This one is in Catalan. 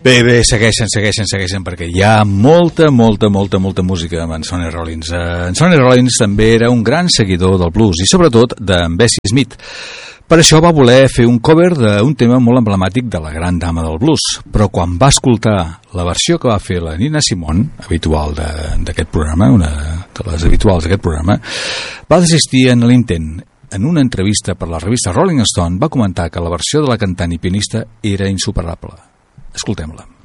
Bé, segueixen, perquè hi ha molta música amb en Sonny Rollins. En Sonny Rollins també era un gran seguidor del blues i sobretot d'en Bessie Smith. Per això va voler fer un cover d'un tema molt emblemàtic de la gran dama del blues, però quan va escoltar la versió que va fer la Nina Simone, habitual d'aquest programa, una de les habituals d'aquest programa, va desistir en l'intent. En una entrevista per la revista Rolling Stone va comentar que la versió de la cantant i pianista era insuperable. Escoltem-la.